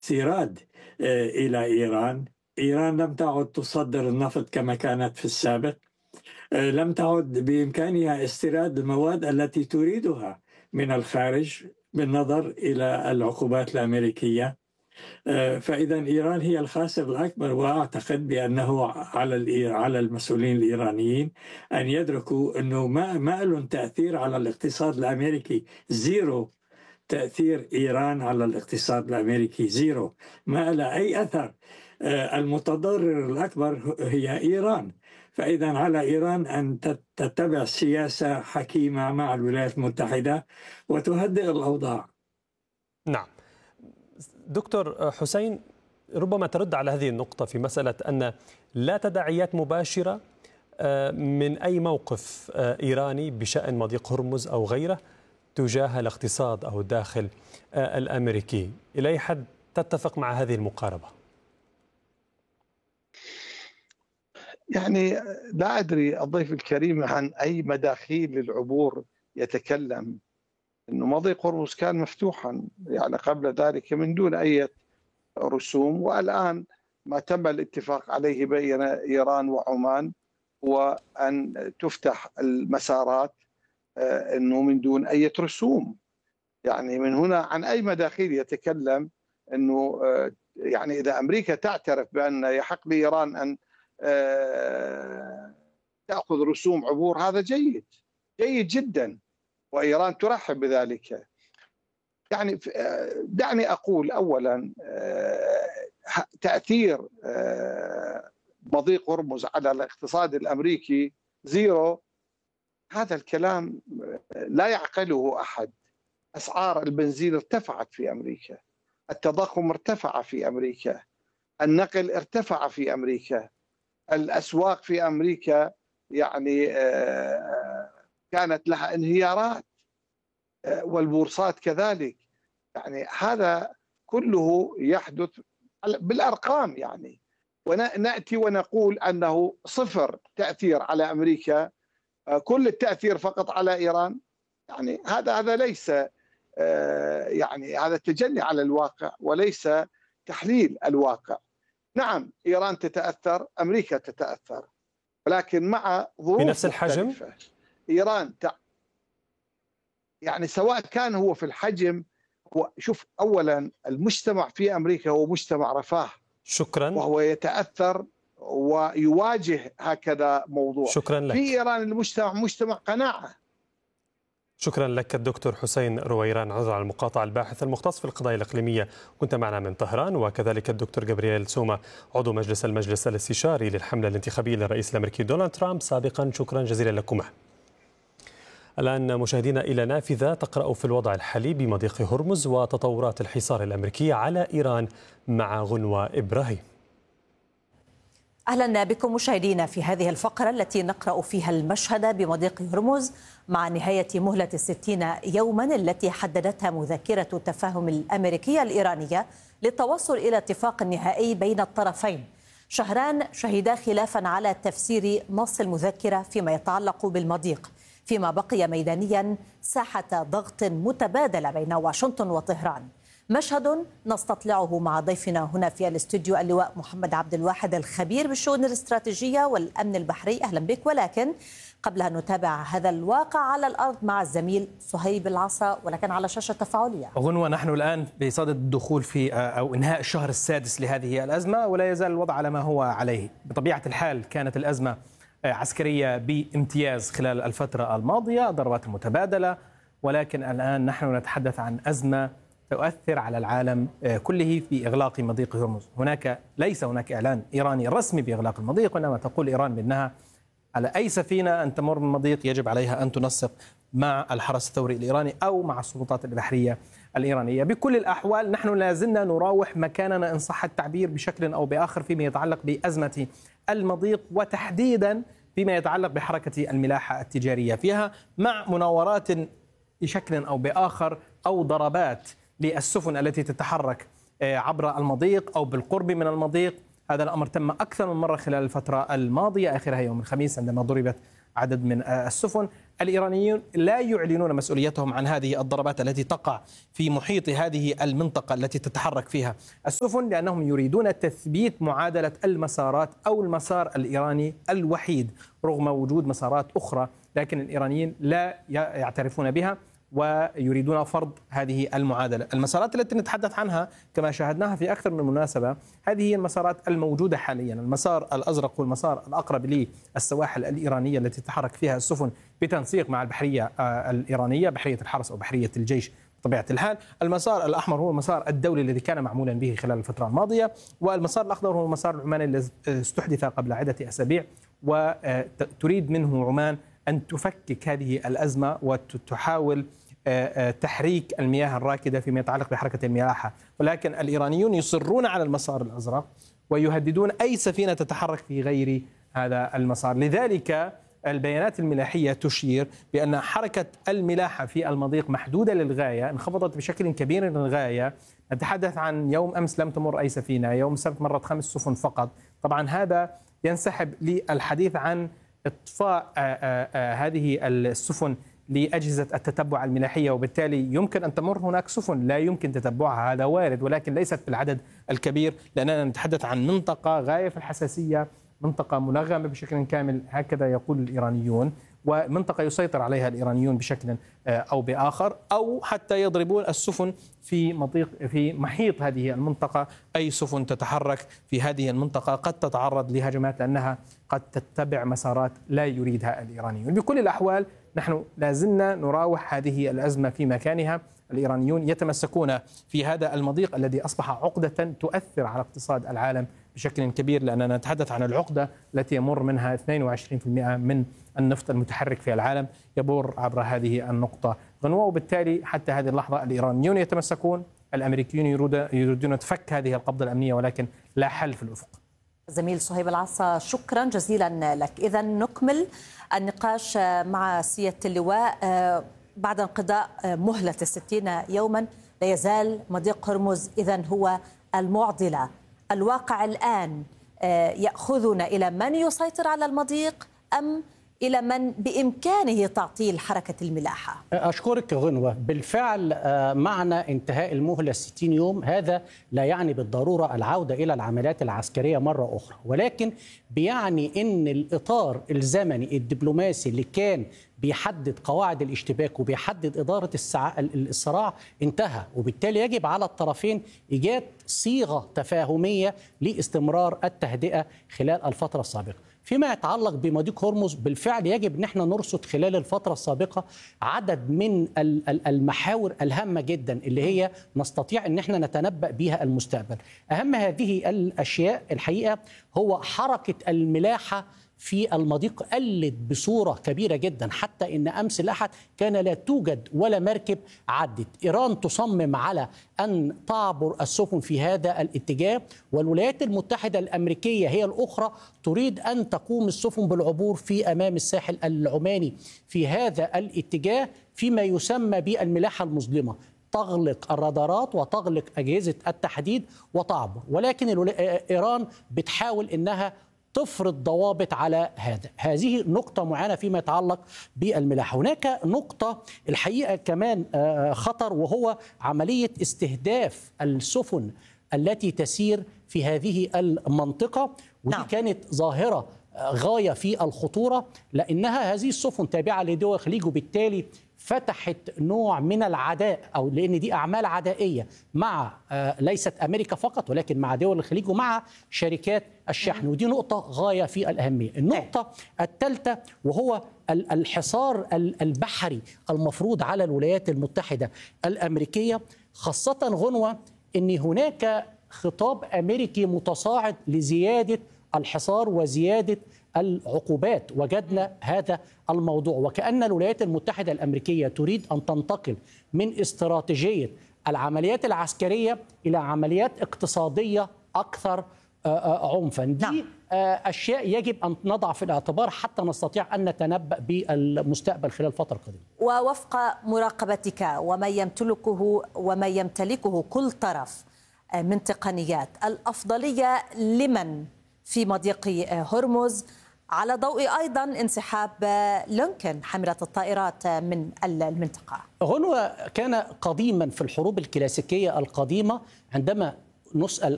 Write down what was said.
استيراد إلى إيران. إيران لم تعد تصدر النفط كما كانت في السابق. لم تعد بإمكانها استيراد المواد التي تريدها من الخارج بالنظر إلى العقوبات الأمريكية. فإذا إيران هي الخاسر الأكبر، وأعتقد بأنه على المسؤولين الإيرانيين أن يدركوا أنه ما لهم تأثير على الاقتصاد الأمريكي، زيرو. تأثير إيران على الاقتصاد الأمريكي زيرو، ما له أي أثر. المتضرر الأكبر هي إيران. فإذا على إيران أن تتبع سياسة حكيمة مع الولايات المتحدة وتهدئ الأوضاع. نعم دكتور حسين، ربما ترد على هذه النقطة في مسألة أن لا تداعيات مباشرة من أي موقف إيراني بشأن مضيق هرمز أو غيره تجاه الاقتصاد أو الداخل الأمريكي. إلى أي حد تتفق مع هذه المقاربة؟ يعني لا أدري الضيف الكريم عن أي مداخيل للعبور يتكلم. إنه مضيق هرمز كان مفتوحا يعني قبل ذلك من دون أي رسوم، والآن ما تم الاتفاق عليه بين إيران وعمان وأن تفتح المسارات أنه من دون أي رسوم. يعني من هنا عن أي مداخيل يتكلم؟ أنه يعني إذا أمريكا تعترف بأن يحق لإيران أن تأخذ رسوم عبور، هذا جيد جدا، وإيران ترحب بذلك. يعني دعني أقول أولا تأثير مضيق هرمز على الاقتصاد الأمريكي زيرو. هذا الكلام لا يعقله أحد. أسعار البنزين ارتفعت في أمريكا، التضخم ارتفع في أمريكا، النقل ارتفع في أمريكا، الأسواق في أمريكا يعني كانت لها انهيارات، والبورصات كذلك. يعني هذا كله يحدث بالأرقام يعني، ونأتي ونقول أنه صفر تأثير على أمريكا، كل التأثير فقط على إيران. يعني هذا ليس يعني هذا تجني على الواقع وليس تحليل الواقع. نعم إيران تتأثر، أمريكا تتأثر، ولكن مع ظروف بنفس الحجم مختلفة. إيران يعني سواء كان هو في الحجم، هو شوف أولا المجتمع في أمريكا هو مجتمع رفاه، شكرا، وهو يتأثر ويواجه هكذا موضوع. شكرا لك. في إيران المجتمع مجتمع قناعة. شكرا لك الدكتور حسين رويران، عذر على المقاطعة، الباحث المختص في القضايا الإقليمية، كنت معنا من طهران. وكذلك الدكتور جابرييل سوما، عضو المجلس الاستشاري للحملة الانتخابية للرئيس الأمريكي دونالد ترامب سابقا. شكرا جزيلا لكما. الآن مشاهدينا إلى نافذة تقرأ في الوضع الحالي بمضيق هرمز وتطورات الحصار الأمريكي على إيران مع غنوة إبراهيم. أهلا بكم مشاهدينا في هذه الفقرة التي نقرأ فيها المشهد بمضيق هرمز مع نهاية مهلة 60 يوما التي حددتها مذكرة التفاهم الأمريكية الإيرانية للتوصل إلى اتفاق نهائي بين الطرفين. شهران شهدا خلافا على تفسير نص المذكرة فيما يتعلق بالمضيق، فيما بقي ميدانيا ساحة ضغط متبادلة بين واشنطن وطهران. مشهد نستطلعه مع ضيفنا هنا في الاستوديو اللواء محمد عبد الواحد الخبير بالشؤون الاستراتيجية والأمن البحري. أهلا بك. ولكن قبل أن نتابع هذا الواقع على الأرض مع الزميل صهيب العصا، ولكن على شاشة تفاعلية. غنوة، نحن الآن بصدد الدخول في أو إنهاء الشهر السادس لهذه الأزمة، ولا يزال الوضع على ما هو عليه. بطبيعة الحال كانت الأزمة عسكرية بامتياز خلال الفترة الماضية، ضربات متبادلة، ولكن الآن نحن نتحدث عن أزمة تؤثر على العالم كله في إغلاق مضيق هرمز. ليس هناك إعلان إيراني رسمي بإغلاق المضيق، وإنما تقول إيران بأنها على أي سفينة أن تمر من المضيق يجب عليها أن تنسق مع الحرس الثوري الإيراني أو مع السلطات البحرية الإيرانية. بكل الأحوال نحن لازلنا نراوح مكاننا إن صح التعبير بشكل أو بآخر فيما يتعلق بأزمة المضيق، وتحديدا فيما يتعلق بحركة الملاحة التجارية فيها، مع مناورات بشكل أو بآخر أو ضربات للسفن التي تتحرك عبر المضيق أو بالقرب من المضيق. هذا الأمر تم أكثر من مرة خلال الفترة الماضية، آخرها يوم الخميس عندما ضربت عدد من السفن. الإيرانيون لا يعلنون مسؤوليتهم عن هذه الضربات التي تقع في محيط هذه المنطقة التي تتحرك فيها السفن، لأنهم يريدون تثبيت معادلة المسارات أو المسار الإيراني الوحيد رغم وجود مسارات أخرى، لكن الإيرانيين لا يعترفون بها ويريدون فرض هذه المعادلة. المسارات التي نتحدث عنها كما شاهدناها في أكثر من مناسبة هذه هي المسارات الموجودة حاليا، المسار الأزرق والمسار الأقرب للسواحل الإيرانية التي تتحرك فيها السفن بتنسيق مع البحرية الإيرانية، بحرية الحرس أو بحرية الجيش بطبيعة الحال. المسار الأحمر هو المسار الدولي الذي كان معمولا به خلال الفترة الماضية، والمسار الأخضر هو المسار العماني الذي استحدث قبل عدة أسابيع، وتريد منه عمان أن تفكك هذه الأزمة وتحاول تحريك المياه الراكدة فيما يتعلق بحركة الملاحة، ولكن الإيرانيون يصرون على المسار الأزرق ويهددون أي سفينة تتحرك في غير هذا المسار. لذلك البيانات الملاحية تشير بأن حركة الملاحة في المضيق محدودة للغاية، انخفضت بشكل كبير للغاية. نتحدث عن يوم أمس لم تمر أي سفينة، يوم السبت مرت 5 سفن فقط. طبعا هذا ينسحب للحديث عن إطفاء هذه السفن لأجهزة التتبع الملاحية، وبالتالي يمكن أن تمر هناك سفن لا يمكن تتبعها، هذا وارد، ولكن ليست بالعدد الكبير، لأننا نتحدث عن منطقة غاية في الحساسية، منطقة ملغمة بشكل كامل هكذا يقول الإيرانيون، ومنطقة يسيطر عليها الإيرانيون بشكل أو بآخر، أو حتى يضربون السفن في محيط هذه المنطقة. أي سفن تتحرك في هذه المنطقة قد تتعرض لهجمات لأنها قد تتبع مسارات لا يريدها الإيرانيون. بكل الأحوال نحن لازلنا نراوح هذه الأزمة في مكانها. الإيرانيون يتمسكون في هذا المضيق الذي أصبح عقدة تؤثر على اقتصاد العالم بشكل كبير، لأننا نتحدث عن العقدة التي يمر منها 22% من النفط المتحرك في العالم يمر عبر هذه النقطة غنوة، وبالتالي حتى هذه اللحظة الإيرانيون يتمسكون، الأمريكيون يريدون فك هذه القبضة الأمنية، ولكن لا حل في الأفق. زميل صهيب العصا شكرا جزيلا لك. إذا نكمل النقاش مع سيادة اللواء. بعد انقضاء مهلة 60 يوما لا يزال مضيق هرمز إذن هو المعضلة. الواقع الآن يأخذنا إلى من يسيطر على المضيق أم إلى من بإمكانه تعطيل حركة الملاحة؟ أشكرك غنوة. بالفعل معنى انتهاء المهلة 60 يوم هذا لا يعني بالضرورة العودة إلى العمليات العسكرية مرة أخرى، ولكن بيعني أن الإطار الزمني الدبلوماسي اللي كان بيحدد قواعد الاشتباك وبيحدد إدارة الصراع انتهى، وبالتالي يجب على الطرفين إيجاد صيغة تفاهمية لاستمرار التهدئة خلال الفترة السابقة. فيما يتعلق بمضيق هرمز بالفعل يجب ان احنا نرصد خلال الفترة السابقة عدد من المحاور الهامة جدا اللي هي نستطيع ان احنا نتنبأ بها المستقبل. اهم هذه الاشياء الحقيقة هو حركة الملاحة في المضيق قلت بصورة كبيرة جدا، حتى إن أمس الأحد كان لا توجد ولا مركب عدت. إيران تصمم على أن تعبر السفن في هذا الاتجاه، والولايات المتحدة الأمريكية هي الأخرى تريد أن تقوم السفن بالعبور في أمام الساحل العماني في هذا الاتجاه فيما يسمى بالملاحة المظلمة، تغلق الرادارات وتغلق أجهزة التحديد وتعبر. ولكن إيران بتحاول أنها تفرض ضوابط على هذا. هذه نقطة معينة فيما يتعلق بالملاحة. هناك نقطة الحقيقة كمان خطر، وهو عملية استهداف السفن التي تسير في هذه المنطقة، ودي كانت ظاهرة غاية في الخطورة، لأنها هذه السفن تابعة لدول الخليج، وبالتالي فتحت نوع من العداء، أو لأن دي أعمال عدائية مع ليست أمريكا فقط ولكن مع دول الخليج ومع شركات الشحن، ودي نقطة غاية في الأهمية. النقطة الثالثة وهو الحصار البحري المفروض على الولايات المتحدة الأمريكية، خاصة غنوة أن هناك خطاب أمريكي متصاعد لزيادة الحصار وزيادة العقوبات. وجدنا هذا الموضوع، وكأن الولايات المتحدة الأمريكية تريد أن تنتقل من استراتيجية العمليات العسكرية إلى عمليات اقتصادية أكثر عنفا. دي أشياء يجب أن نضع في الاعتبار حتى نستطيع أن نتنبأ بالمستقبل خلال الفترة القادمة. ووفق مراقبتك وما يمتلكه كل طرف من تقنيات، الأفضلية لمن في مضيق هرمز على ضوء أيضا انسحاب لينكولن حاملة الطائرات من المنطقة. غنوة كان قديما في الحروب الكلاسيكية القديمة عندما نسأل